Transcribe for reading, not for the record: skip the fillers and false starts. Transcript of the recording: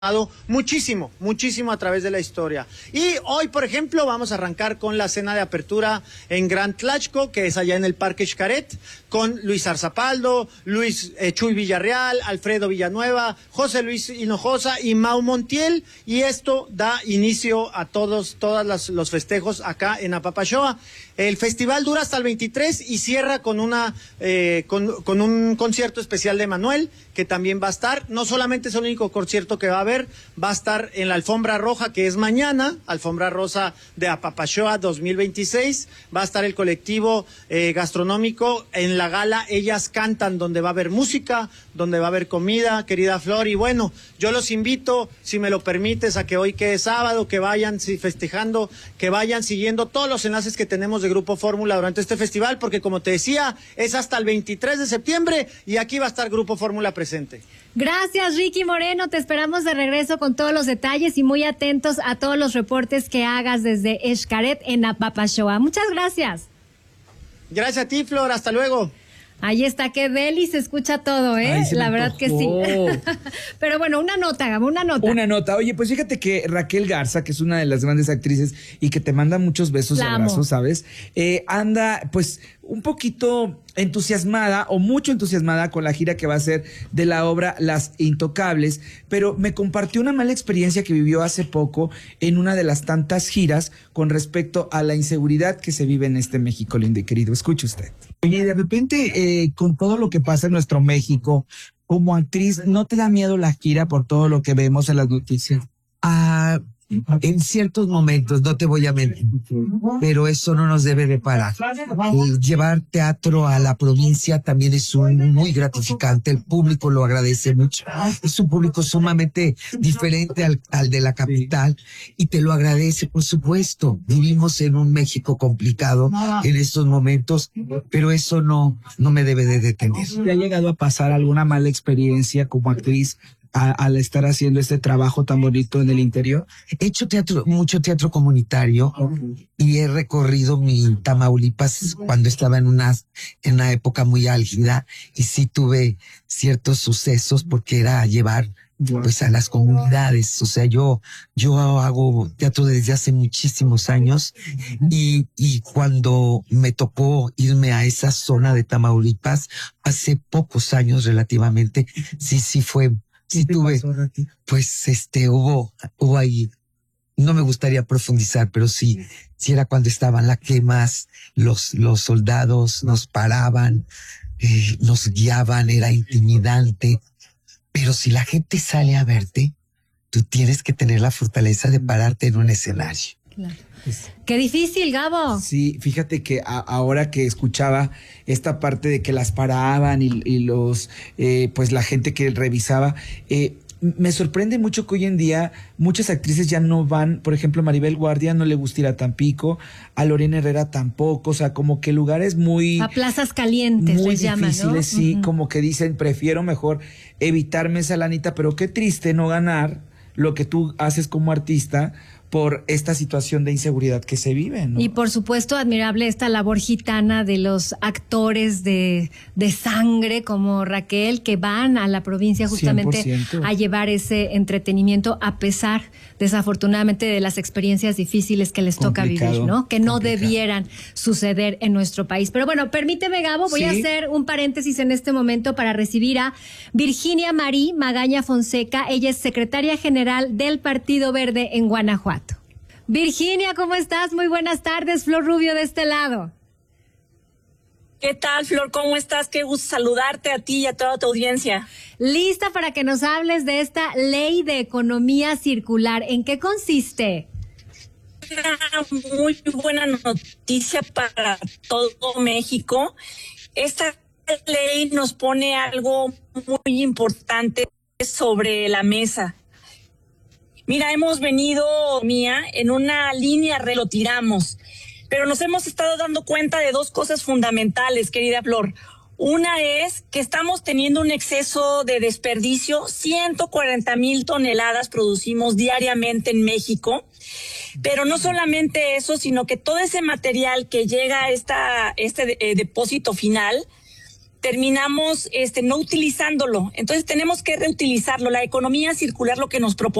muchísimo, muchísimo a través de la historia. Y hoy, por ejemplo, vamos a arrancar con la cena de apertura en Gran Tlaxco, que es allá en el Parque Xcaret, con Luis Arzapaldo, Chuy Villarreal, Alfredo Villanueva, José Luis Hinojosa y Mau Montiel, y esto da inicio a todos los festejos acá en Apapaxoa. El festival dura hasta el 23 y cierra con con un concierto especial de Manuel, que también va a estar. No solamente es el único concierto que va a haber, va a estar en la Alfombra Roja, que es mañana, Alfombra Rosa de Apapaxoa 2026. Va a estar el colectivo gastronómico en la gala Ellas Cantan, donde va a haber música, donde va a haber comida, querida Flor. Y bueno, yo los invito, si me lo permites, a que hoy, que es sábado, que vayan festejando, que vayan siguiendo todos los enlaces que tenemos de Grupo Fórmula durante este festival, porque como te decía, es hasta el 23 de septiembre y aquí va a estar Grupo Fórmula presente. Gracias, Ricky Moreno, te esperamos de regreso con todos los detalles y muy atentos a todos los reportes que hagas desde Xcaret en Apapaxoa. Muchas gracias. Gracias a ti, Flor, hasta luego. Ahí está, qué deli, se escucha todo, ¿eh? Ay, la verdad que sí. Pero bueno, una nota, Gabo, una nota. Una nota. Oye, pues fíjate que Raquel Garza, que es una de las grandes actrices y que te manda muchos besos y abrazos, ¿sabes? Anda, pues, un poquito entusiasmada o mucho entusiasmada con la gira que va a hacer de la obra Las Intocables, pero me compartió una mala experiencia que vivió hace poco en una de las tantas giras con respecto a la inseguridad que se vive en este México lindo y querido. Escuche usted. Oye, de repente, con todo lo que pasa en nuestro México, como actriz, ¿no te da miedo la gira por todo lo que vemos en las noticias? En ciertos momentos, no te voy a mentir, pero eso no nos debe de parar. Llevar teatro a la provincia también es muy gratificante, el público lo agradece mucho. Es un público sumamente diferente al de la capital y te lo agradece, por supuesto. Vivimos en un México complicado en estos momentos, pero eso no me debe de detener. ¿Te ha llegado a pasar alguna mala experiencia como actriz al estar haciendo este trabajo tan bonito en el interior? He hecho mucho teatro comunitario y he recorrido mi Tamaulipas cuando estaba en una época muy álgida y sí tuve ciertos sucesos porque era llevar pues a las comunidades. O sea, yo hago teatro desde hace muchísimos años y cuando me tocó irme a esa zona de Tamaulipas hace pocos años relativamente, sí fue. Sí tuve, pues hubo ahí, no me gustaría profundizar, pero sí era cuando estaban las quemas, los soldados nos paraban, nos guiaban, era intimidante, pero si la gente sale a verte, tú tienes que tener la fortaleza de pararte en un escenario. Claro. Qué difícil, Gabo. Sí, fíjate que ahora que escuchaba esta parte de que las paraban y los pues la gente que revisaba, me sorprende mucho que hoy en día muchas actrices ya no van. Por ejemplo, Maribel Guardia no le gusta ir a Tampico, a Lorena Herrera tampoco, o sea, como que lugares muy... A plazas calientes muy les llaman, difíciles, ¿no? Sí, como que dicen, prefiero mejor evitarme esa lanita, pero qué triste no ganar lo que tú haces como artista por esta situación de inseguridad que se vive, ¿no? Y por supuesto, admirable esta labor gitana de los actores de sangre como Raquel, que van a la provincia justamente 100%. a llevar ese entretenimiento a pesar, desafortunadamente, de las experiencias difíciles que les toca vivir, ¿no? Que no debieran suceder en nuestro país. Pero bueno, permíteme, Gabo, voy a hacer un paréntesis en este momento para recibir a Virginia Marí Magaña Fonseca. Ella es secretaria general del Partido Verde en Guanajuato. Virginia, ¿cómo estás? Muy buenas tardes, Flor Rubio de este lado. ¿Qué tal, Flor? ¿Cómo estás? Qué gusto saludarte a ti y a toda tu audiencia. Lista para que nos hables de esta ley de economía circular. ¿En qué consiste? Una muy buena noticia para todo México. Esta ley nos pone algo muy importante sobre la mesa. Mira, hemos venido, en una línea lo tiramos, pero nos hemos estado dando cuenta de dos cosas fundamentales, querida Flor. Una es que estamos teniendo un exceso de desperdicio, 140,000 toneladas producimos diariamente en México, pero no solamente eso, sino que todo ese material que llega a este depósito final terminamos no utilizándolo. Entonces tenemos que reutilizarlo. La economía circular lo que nos propone